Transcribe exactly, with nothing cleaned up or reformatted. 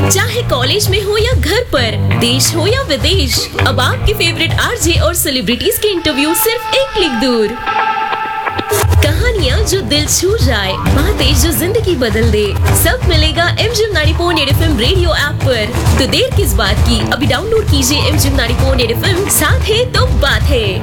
चाहे कॉलेज में हो या घर पर, देश हो या विदेश, अब आपके फेवरेट आरजे और सेलिब्रिटीज के इंटरव्यू सिर्फ एक क्लिक दूर। कहानियाँ जो दिल छू जाए, बातें जो जिंदगी बदल दे, सब मिलेगा MGM ninety point at FM radio app पर। तो देर किस बात की, अभी डाउनलोड कीजिए MGM ninety point at FM, साथ है तो बात है।